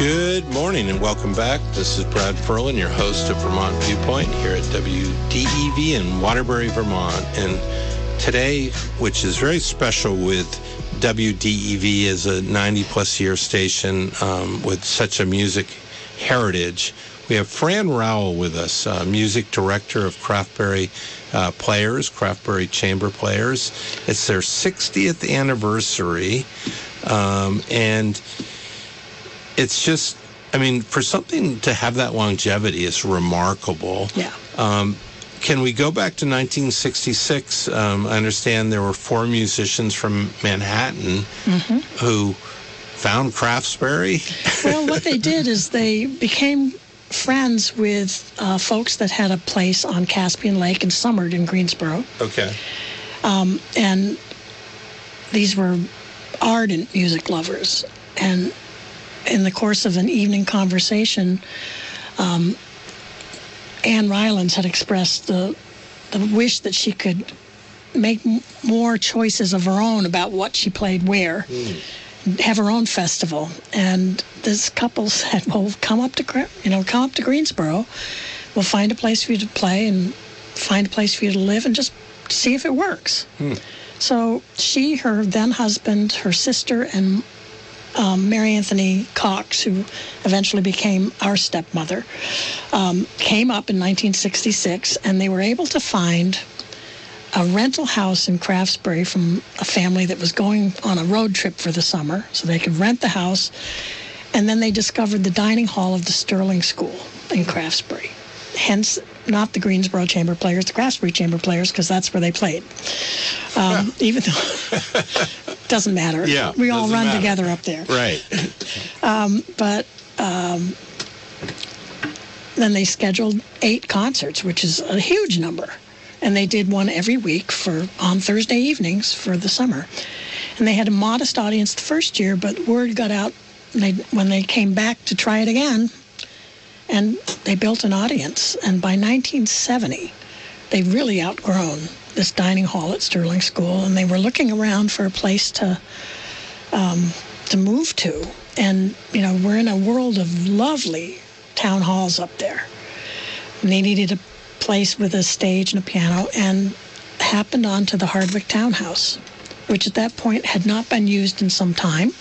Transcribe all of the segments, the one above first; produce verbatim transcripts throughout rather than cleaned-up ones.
Good morning and welcome back. This is Brad Ferlin, your host of Vermont Viewpoint here at W D E V in Waterbury, Vermont. And today, which is very special with W D E V as a ninety plus year station um, with such a music heritage, we have Fran Rowell with us, uh, music director of Craftberry uh, Players, Craftberry Chamber Players. It's their sixtieth anniversary, um, and it's just, I mean, for something to have that longevity is remarkable. Yeah. Um, can we go back to nineteen sixty-six? Um, I understand there were four musicians from Manhattan mm-hmm. who found Craftberry. Well, what they did is they became friends with uh, folks that had a place on Caspian Lake and summered in Greensboro. Okay. Um, and these were ardent music lovers. And in the course of an evening conversation, um, Anne Rylands had expressed the the wish that she could make m- more choices of her own about what she played where, mm. have her own festival. And this couple said, "Well, come up to you know, come up to Greensboro. We'll find a place for you to play and find a place for you to live, and just see if it works." Mm. So she, her then husband, her sister, and Um, Mary Anthony Cox, who eventually became our stepmother, um, came up in nineteen sixty-six, and they were able to find a rental house in Craftsbury from a family that was going on a road trip for the summer, so they could rent the house. And then they discovered the dining hall of the Sterling School in Craftsbury. Hence, not the Greensboro Chamber Players, the Craftsbury Chamber Players, because that's where they played. Um, yeah. Even though it doesn't matter. Yeah, we all run matter. together up there. Right. um, but um, then they scheduled eight concerts, which is a huge number. And they did one every week for on Thursday evenings for the summer. And they had a modest audience the first year, but word got out they, when they came back to try it again. And they built an audience. And by nineteen seventy, they'd really outgrown this dining hall at Sterling School. And they were looking around for a place to um, to move to. And, you know, we're in a world of lovely town halls up there. And they needed a place with a stage and a piano, and happened onto the Hardwick Townhouse, which at that point had not been used in some time.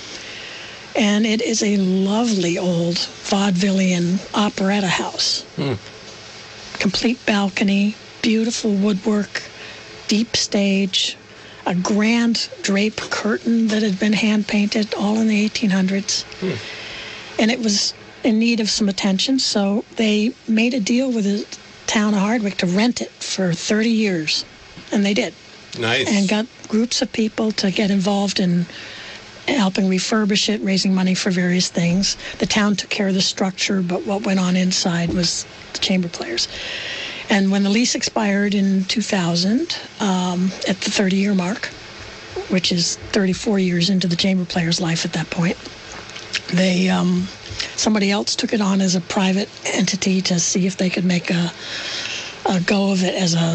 And it is a lovely old vaudevillian operetta house. Mm. Complete balcony, beautiful woodwork, deep stage, a grand drape curtain that had been hand-painted, all in the eighteen hundreds. Mm. And it was in need of some attention, so they made a deal with the town of Hardwick to rent it for thirty years. And they did. Nice. And got groups of people to get involved in helping refurbish it, raising money for various things. The town took care of the structure, but what went on inside was the chamber players. And when the lease expired in two thousand, um, at the thirty-year mark, which is thirty-four years into the chamber players' life at that point, they um, somebody else took it on as a private entity to see if they could make a, a go of it as a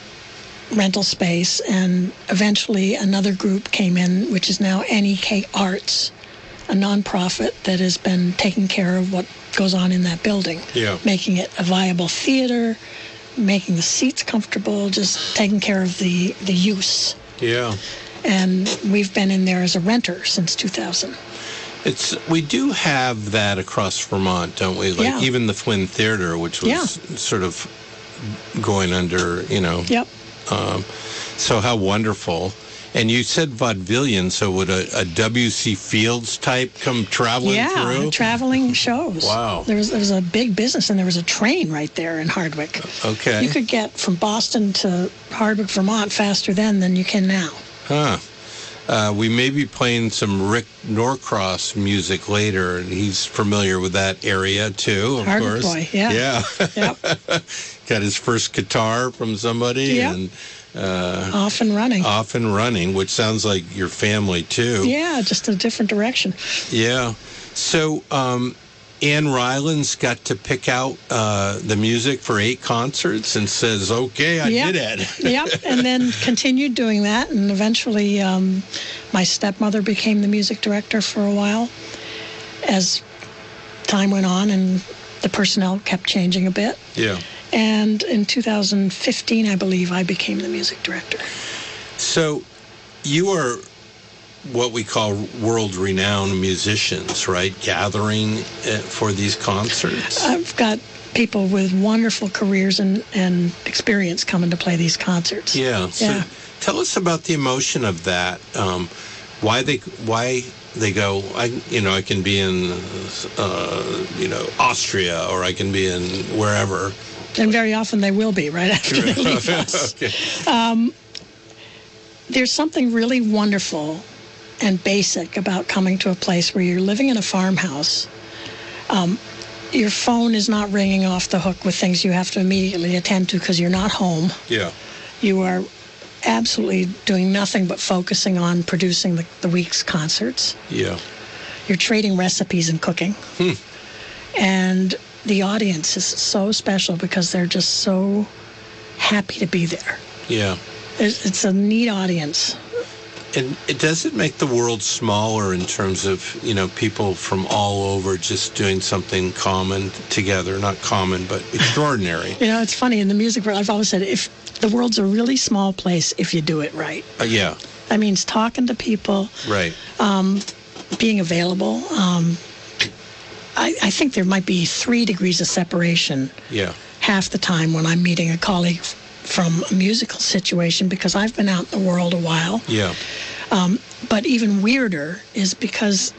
rental space, and eventually another group came in, which is now N E K Arts, a nonprofit that has been taking care of what goes on in that building, yeah. making it a viable theater, making the seats comfortable, just taking care of the, the use. Yeah. And we've been in there as a renter since two thousand. It's we do have that across Vermont, don't we? Like yeah. even the Flynn Theater, which was yeah. sort of going under, you know. Yep. Um, so how wonderful. And you said vaudevillian, so would a, a W C Fields type come traveling yeah, through? Yeah, traveling shows. Wow. There was, there was a big business, and there was a train right there in Hardwick. Okay. You could get from Boston to Hardwick, Vermont faster then than you can now. Huh. Uh, we may be playing some Rick Norcross music later, and he's familiar with that area too, of Hardwick course. Boy, yeah. Yeah. Yep. Got his first guitar from somebody. Yep. And uh, off and running. Off and running, which sounds like your family too. Yeah, just a different direction. Yeah. So um, Anne Rylands got to pick out uh, the music for eight concerts and says, okay, I yep. did it. Yep, and then continued doing that, and eventually um, my stepmother became the music director for a while, as time went on and the personnel kept changing a bit. Yeah. And in two thousand fifteen, I believe, I became the music director. So you are what we call world-renowned musicians, right? Gathering uh, for these concerts? I've got people with wonderful careers and, and experience coming to play these concerts. Yeah. So yeah. Tell us about the emotion of that. Um, why they why they go, I you know, I can be in, uh, you know, Austria, or I can be in wherever. And very often they will be right after they leave us. Okay. Um, there's something really wonderful and basic about coming to a place where you're living in a farmhouse. Um, your phone is not ringing off the hook with things you have to immediately attend to because you're not home. Yeah. You are absolutely doing nothing but focusing on producing the, the week's concerts. Yeah. You're trading recipes and cooking. Hmm. And the audience is so special because they're just so happy to be there. Yeah. It's, it's a neat audience. And it does it make the world smaller in terms of, you know, people from all over just doing something common together, not common, but extraordinary. You know, it's funny, in the music world, I've always said, if the world's a really small place if you do it right. Uh, yeah. That means talking to people. Right. Um, being available. Um, I, I think there might be three degrees of separation. Yeah. Half the time when I'm meeting a colleague from a musical situation, because I've been out in the world a while. Yeah. Um, but even weirder is because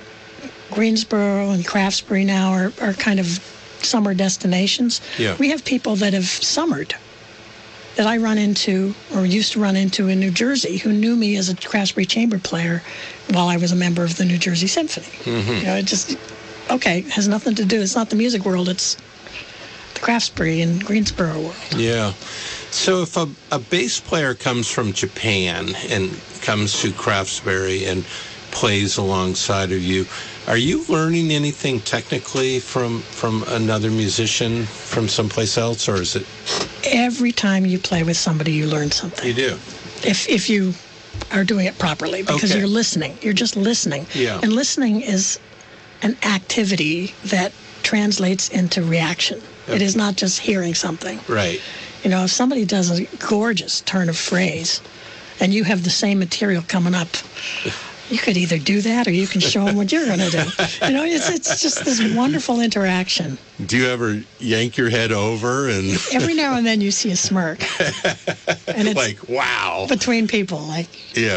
Greensboro and Craftsbury now are, are kind of summer destinations. Yeah. We have people that have summered that I run into or used to run into in New Jersey who knew me as a Craftsbury chamber player while I was a member of the New Jersey Symphony. Mm-hmm. You know, it just, okay, has nothing to do. It's not the music world. It's the Craftsbury and Greensboro world. Yeah. So if a, a bass player comes from Japan and comes to Craftsbury and plays alongside of you, are you learning anything technically from from another musician from someplace else, or is it? Every time you play with somebody, you learn something. You do. If if you are doing it properly, because Okay. you're listening. You're just listening. Yeah. And listening is an activity that translates into reaction. Okay. It is not just hearing something. Right. You know, if somebody does a gorgeous turn of phrase and you have the same material coming up, you could either do that or you can show them what you're going to do. You know, it's it's just this wonderful interaction. Do you ever yank your head over and Every now and then you see a smirk. And it's like, wow? between people, like, Yeah.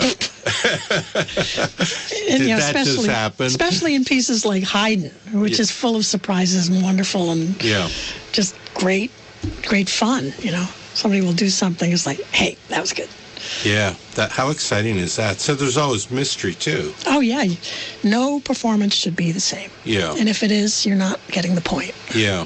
and, Did you know, that just especially, happen? especially in pieces like Haydn, which Yeah. is full of surprises and wonderful and Yeah. just great, great fun. You know, somebody will do something. It's like, hey, that was good. Yeah. That. How exciting is that? So there's always mystery too. Oh yeah, no performance should be the same. Yeah. And if it is, you're not getting the point. Yeah.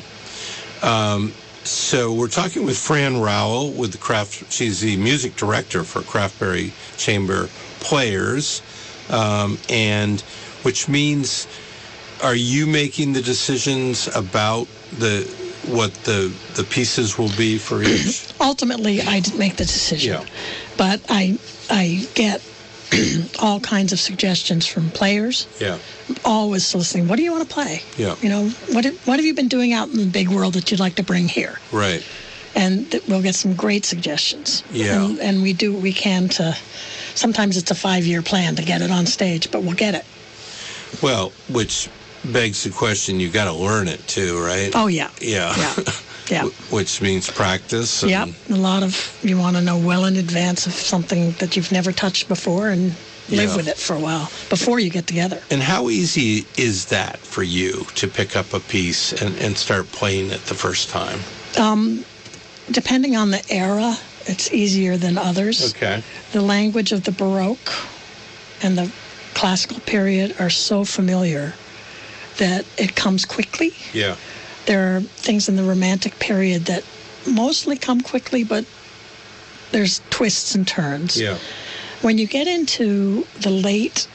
Um, so we're talking with Fran Rowell with the Craft. She's the music director for Craftsbury Chamber Players, um, and which means, are you making the decisions about the what the the pieces will be for each? Ultimately, I didn't make the decision, Yeah. but I I get all kinds of suggestions from players. Yeah. Always listening. What do you want to play? Yeah. You know, what what have you been doing out in the big world that you'd like to bring here? Right. And th- we'll get some great suggestions. Yeah. And, and we do what we can to. Sometimes it's a five-year plan to get it on stage, but we'll get it. Well, which begs the question: you got to learn it too, right? Oh yeah. Yeah. Yeah. Yeah. Which means practice. And, Yep. A lot of you want to know well in advance of something that you've never touched before and live Yeah. with it for a while before you get together. And how easy is that for you to pick up a piece and, and start playing it the first time? Um, depending on the era, it's easier than others. Okay. The language of the Baroque and the classical period are so familiar that it comes quickly. Yeah. There are things in the Romantic period that mostly come quickly, but there's twists and turns. Yeah. When you get into the late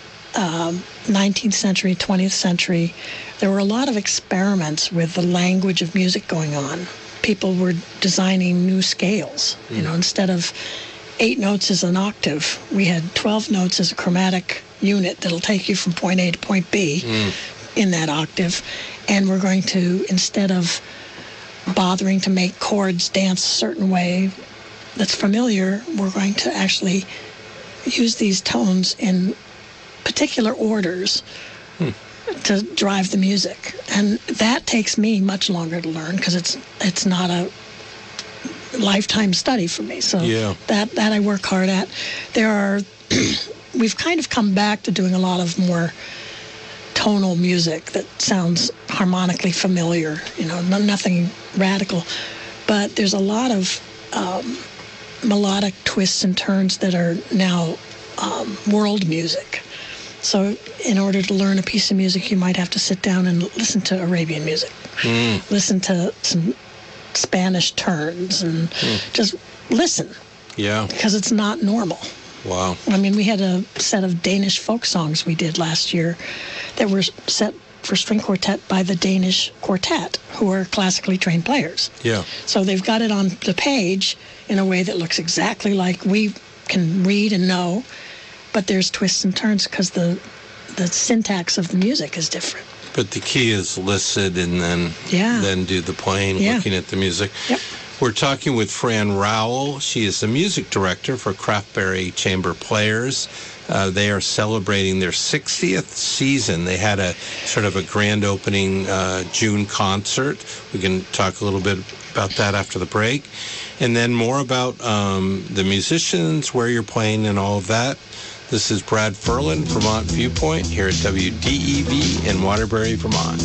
um, nineteenth century, twentieth century, there were a lot of experiments with the language of music going on. People were designing new scales. Mm. You know, instead of eight notes as an octave, we had twelve notes as a chromatic unit that'll take you from point A to point B. Mm. in that octave, and we're going to, instead of bothering to make chords dance a certain way that's familiar, we're going to actually use these tones in particular orders hmm. to drive the music. And that takes me much longer to learn because it's it's not a lifetime study for me. So yeah. that, that I work hard at. There are, we've kind of come back to doing a lot of more tonal music that sounds harmonically familiar, you know, no, nothing radical. But there's a lot of um, melodic twists and turns that are now um, world music. So in order to learn a piece of music, you might have to sit down and listen to Arabian music, mm. listen to some Spanish turns, and mm. just listen. Yeah. Because it's not normal. Wow. I mean, we had a set of Danish folk songs we did last year that were set for string quartet by the Danish Quartet, who are classically trained players. Yeah. So they've got it on the page in a way that looks exactly like we can read and know, but there's twists and turns because the the syntax of the music is different. But the key is listen and then yeah. then do the playing, yeah. looking at the music. Yep. We're talking with Fran Rowell. She is the music director for Craftberry Chamber Players. Uh, they are celebrating their sixtieth season. They had a sort of a grand opening uh, June concert. We can talk a little bit about that after the break. And then more about um, the musicians, where you're playing, and all of that. This is Brad Ferlin, Vermont Viewpoint, here at W D E V in Waterbury, Vermont.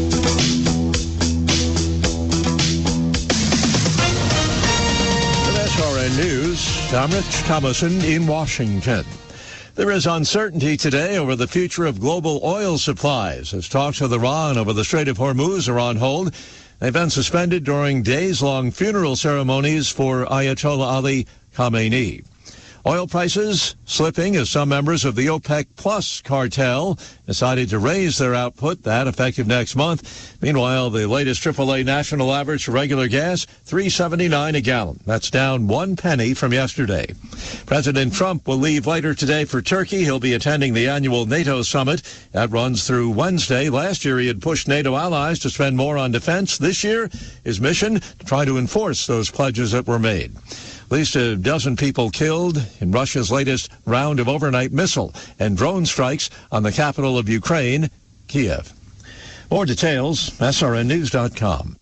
With S R N News, I'm Rich Thomason in Washington. There is uncertainty today over the future of global oil supplies as talks with Iran over the Strait of Hormuz are on hold. They've been suspended during days-long funeral ceremonies for Ayatollah Ali Khamenei. Oil prices slipping as some members of the OPEC Plus cartel decided to raise their output, that effective next month. Meanwhile, the latest triple A national average for regular gas, three seventy-nine a gallon. That's down one penny from yesterday. President Trump will leave later today for Turkey. He'll be attending the annual NATO summit. That runs through Wednesday. Last year, he had pushed NATO allies to spend more on defense. This year, his mission to try to enforce those pledges that were made. At least a dozen people killed in Russia's latest round of overnight missile and drone strikes on the capital of Ukraine, Kiev. More details, S R N news dot com.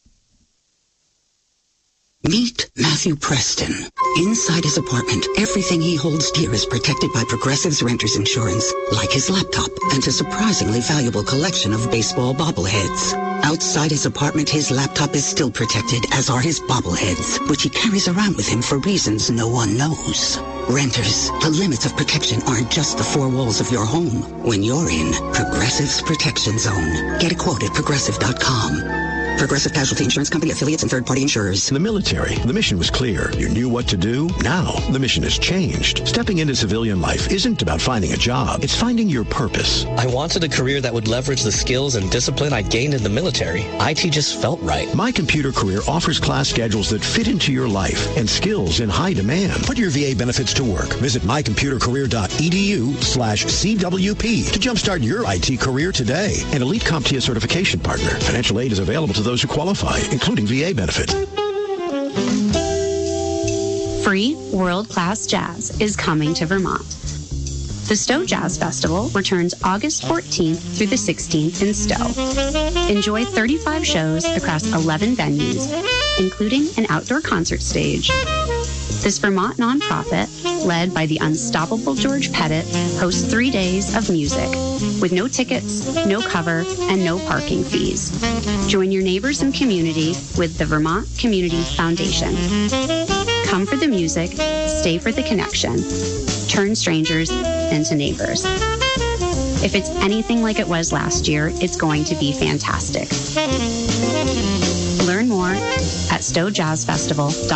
Meet Matthew Preston. Inside his apartment, everything he holds dear is protected by Progressive's Renter's Insurance, like his laptop and a surprisingly valuable collection of baseball bobbleheads. Outside his apartment, his laptop is still protected, as are his bobbleheads, which he carries around with him for reasons no one knows. Renters, the limits of protection aren't just the four walls of your home. When you're in Progressive's Protection Zone, get a quote at progressive dot com. Progressive Casualty Insurance Company, affiliates, and third-party insurers. In the military, the mission was clear. You knew what to do. Now, the mission has changed. Stepping into civilian life isn't about finding a job. It's finding your purpose. I wanted a career that would leverage the skills and discipline I gained in the military. I T just felt right. My Computer Career offers class schedules that fit into your life and skills in high demand. Put your V A benefits to work. Visit my computer career dot e d u slash C W P to jumpstart your I T career today. An Elite CompTIA certification partner. Financial aid is available to those who qualify, including V A benefits. Free world-class jazz is coming to Vermont. The Stowe Jazz Festival returns August fourteenth through the sixteenth in Stowe. Enjoy thirty-five shows across eleven venues, including an outdoor concert stage. This Vermont nonprofit, led by the unstoppable George Pettit, hosts three days of music with no tickets, no cover, and no parking fees. Join your neighbors and community with the Vermont Community Foundation. Come for the music, stay for the connection. Turn strangers into neighbors. If it's anything like it was last year, it's going to be fantastic. Learn more at stowe jazz festival dot com.